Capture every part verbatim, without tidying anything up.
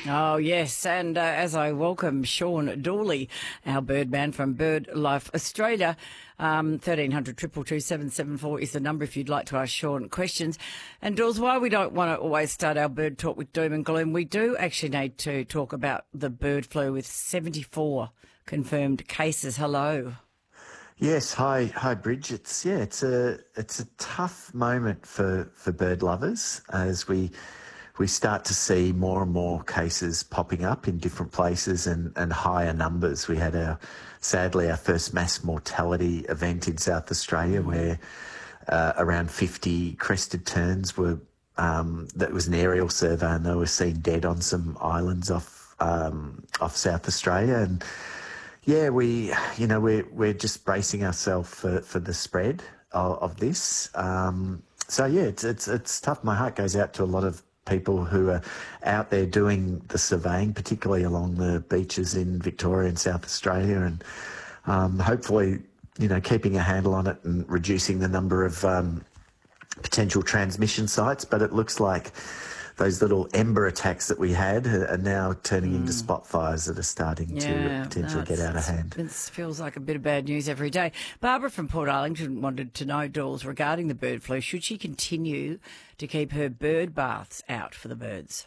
Oh, yes. And uh, as I welcome Sean Dawley, our birdman from BirdLife Australia, um, thirteen hundred, two two two, seven seven four is the number if you'd like to ask Sean questions. And, Dawes, while we don't want to always start our bird talk with doom and gloom, we do actually need to talk about the bird flu with seventy-four confirmed cases. Hello. Yes, hi, hi, Bridge. It's yeah, it's a it's a tough moment for, for bird lovers as we we start to see more and more cases popping up in different places and, and higher numbers. We had our sadly our first mass mortality event in South Australia where uh, around fifty crested terns were um, that was an aerial survey and they were seen dead on some islands off um, off South Australia. And yeah, we, you know, we're, we're just bracing ourselves for, for the spread of, of this. Um, so, yeah, it's, it's, it's tough. My heart goes out to a lot of people who are out there doing the surveying, particularly along the beaches in Victoria and South Australia, and um, hopefully, you know, keeping a handle on it and reducing the number of um, potential transmission sites. But it looks like those little ember attacks that we had are now turning mm. into spot fires that are starting yeah, to potentially no, get out of hand. It feels like a bit of bad news every day. Barbara from Port Arlington wanted to know, Dawes, regarding the bird flu, should she continue to keep her bird baths out for the birds?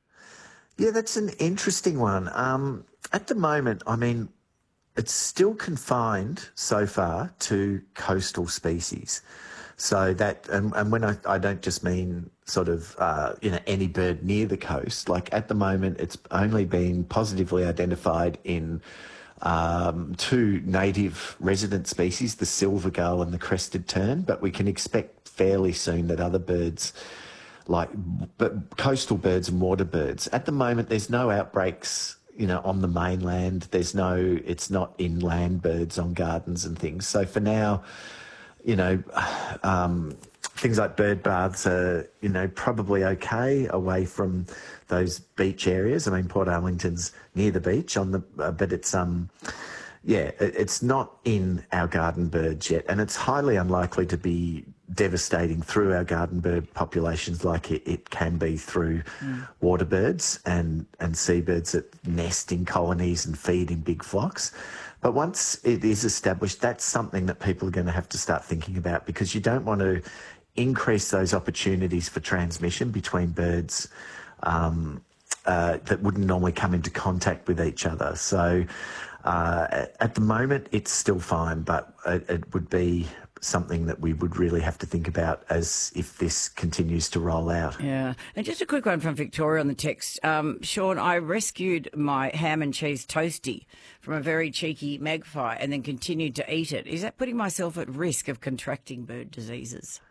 Yeah, that's an interesting one. Um, at the moment, I mean, it's still confined so far to coastal species. So that, and, and when I, I don't just mean sort of, uh, you know, any bird near the coast. Like at the moment, it's only been positively identified in um, two native resident species, the silver gull and the crested tern, but we can expect fairly soon that other birds, like but coastal birds and water birds, at the moment, there's no outbreaks, you know, on the mainland. There's no, it's not inland birds on gardens and things. So for now, you know, um, things like bird baths are, you know, probably okay away from those beach areas. I mean, Port Arlington's near the beach on the, uh, but it's, um, yeah, it, it's not in our garden birds yet, and it's highly unlikely to be devastating through our garden bird populations like it, it can be through mm. water birds and, and seabirds that nest in colonies and feed in big flocks. But once it is established, that's something that people are going to have to start thinking about, because you don't want to increase those opportunities for transmission between birds um, uh, that wouldn't normally come into contact with each other. So uh, at the moment, it's still fine, but it, it would be something that we would really have to think about as if this continues to roll out. Yeah. And just a quick one from Victoria on the text. Um, Sean, I rescued my ham and cheese toastie from a very cheeky magpie and then continued to eat it. Is that putting myself at risk of contracting bird diseases?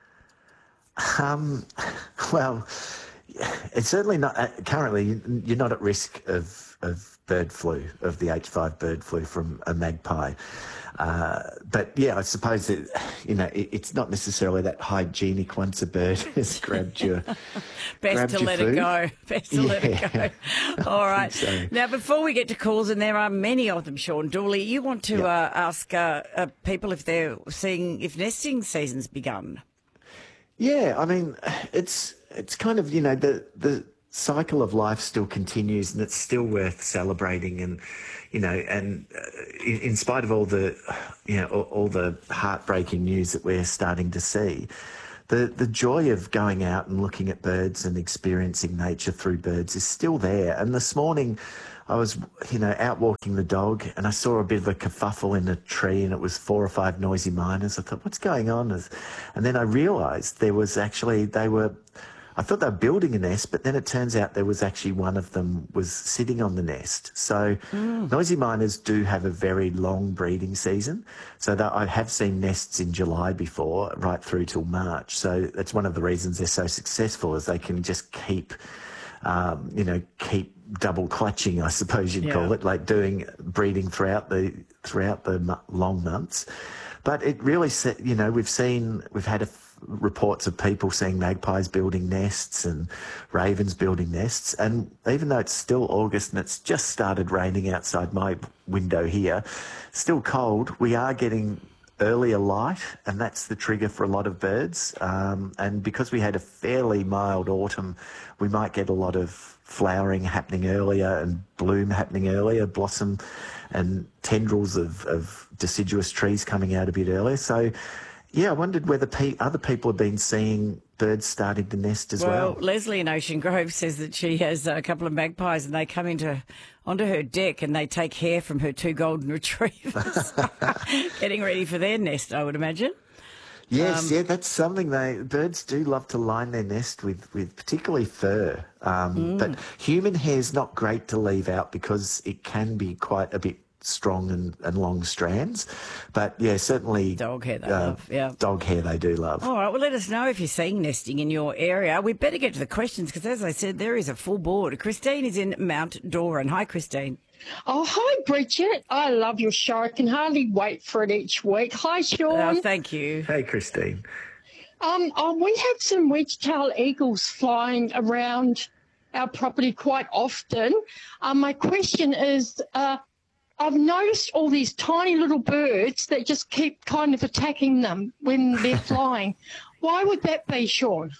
Um, well, it's certainly not. Uh, currently, you're not at risk of, of bird flu, of the H five bird flu from a magpie. Uh, but yeah, I suppose that, you know, it, it's not necessarily that hygienic once a bird has grabbed your Best grabbed to your let food. it go. Best to yeah. let it go. All right. So. Now, before we get to calls, and there are many of them, Sean Dawley, you want to Yep. uh, ask uh, uh, people if they're seeing if nesting season's begun. Yeah, I mean, it's it's kind of, you know, the the cycle of life still continues, and it's still worth celebrating. And you know, and uh, in, in spite of all the, you know, all, all the heartbreaking news that we're starting to see, the the joy of going out and looking at birds and experiencing nature through birds is still there. And this morning, I was, you know, out walking the dog, and I saw a bit of a kerfuffle in a tree, and it was four or five noisy miners. I thought, what's going on? And then I realised there was actually, they were, I thought they were building a nest, but then it turns out there was actually one of them was sitting on the nest. So mm. noisy miners do have a very long breeding season. So that I have seen nests in July before, right through till March. So that's one of the reasons they're so successful, is they can just keep, um, you know, keep double clutching, I suppose you'd yeah. call it, like doing breeding throughout the throughout the long months. But it really, you know, we've seen, we've had a f- reports of people seeing magpies building nests and ravens building nests. And even though it's still August and it's just started raining outside my window here, still cold, we are getting earlier light, and that's the trigger for a lot of birds. Um, and because we had a fairly mild autumn, we might get a lot of flowering happening earlier and bloom happening earlier, blossom and tendrils of, of deciduous trees coming out a bit earlier. So, yeah, I wondered whether pe- other people have been seeing birds starting to nest as well. Well, Leslie in Ocean Grove says that she has a couple of magpies and they come into onto her deck and they take hair from her two golden retrievers, getting ready for their nest, I would imagine. Yes, Um, yeah, that's something they birds do love to line their nest with, with particularly fur. Um, Mm. But human hair's not great to leave out because it can be quite a bit strong and, and long strands. But yeah, certainly Dog hair they uh, love, yeah. dog hair they do love. All right, well, let us know if you're seeing nesting in your area. We better get to the questions because, as I said, there is a full board. Christine is in Mount Doran. Hi, Christine. Oh, hi, Bridget. I love your show. I can hardly wait for it each week. Hi, Sean. Oh, thank you. Hey, Christine. Um, oh, we have some wedge-tailed eagles flying around our property quite often. Um, my question is, uh, I've noticed all these tiny little birds that just keep kind of attacking them when they're flying. Why would that be, Sean?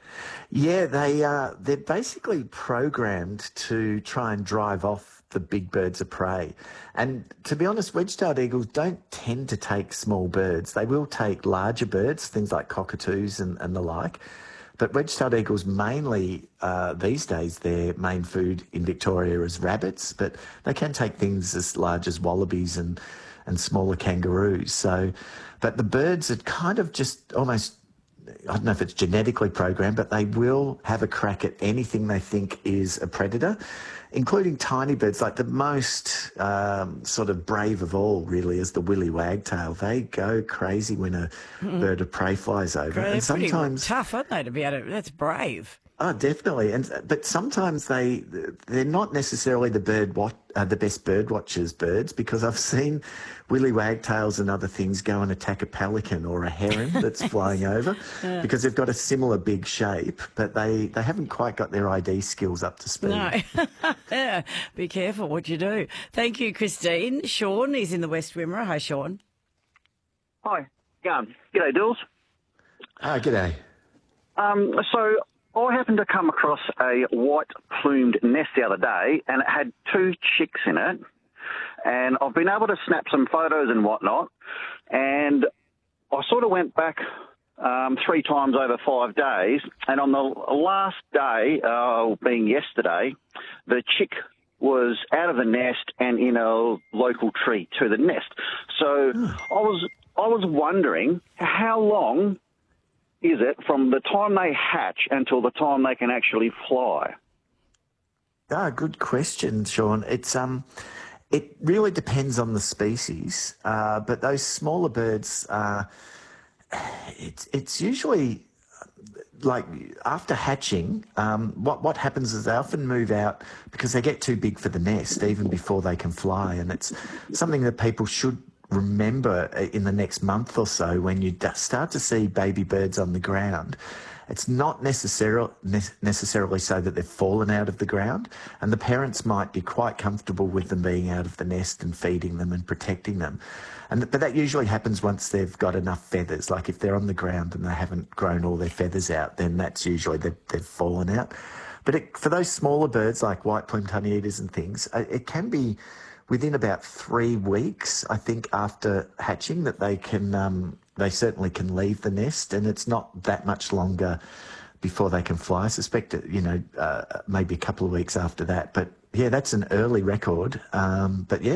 Yeah, they uh, they're basically programmed to try and drive off the big birds of prey. And to be honest, wedge-tailed eagles don't tend to take small birds. They will take larger birds, things like cockatoos and, and the like. But wedge-tailed eagles mainly, uh, these days, their main food in Victoria is rabbits, but they can take things as large as wallabies and, and smaller kangaroos. So, but the birds are kind of just almost, I don't know if it's genetically programmed, but they will have a crack at anything they think is a predator, including tiny birds. Like the most um, sort of brave of all, really, is the willy wagtail. They go crazy when a mm-hmm. bird of prey flies over. They're and sometimes tough, aren't they, to be able to, that's brave. Oh, definitely, and but sometimes they they're not necessarily the bird wat, uh, the best bird watchers birds, because I've seen willy wagtails and other things go and attack a pelican or a heron that's flying over yeah. because they've got a similar big shape, but they, they haven't quite got their I D skills up to speed. No, yeah, be careful what you do. Thank you, Christine. Sean is in the West Wimmera. Hi, Sean. Hi, um, g'day, Dills. Oh, g'day. Um, so. I happened to come across a white-plumed nest the other day, and it had two chicks in it. And I've been able to snap some photos and whatnot, and I sort of went back um, three times over five days, and on the last day, uh, being yesterday, the chick was out of the nest and in a local tree to the nest. So I was I was wondering how long is it from the time they hatch until the time they can actually fly? Ah, good question, Sean. It's um, it really depends on the species, uh, but those smaller birds, uh, it's it's usually like after hatching. Um, what what happens is they often move out because they get too big for the nest even before they can fly, and it's something that people should remember in the next month or so when you start to see baby birds on the ground. It's not necessarily necessarily so that they've fallen out of the ground, and the parents might be quite comfortable with them being out of the nest and feeding them and protecting them. And but that usually happens once they've got enough feathers. Like if they're on the ground and they haven't grown all their feathers out, then that's usually that they've fallen out. But it, for those smaller birds like white-plumed honeyeaters and things, it can be within about three weeks, I think, after hatching that they can, um, they certainly can leave the nest, and it's not that much longer before they can fly. I suspect, you know, uh, maybe a couple of weeks after that. But yeah, that's an early record. Um, but yeah.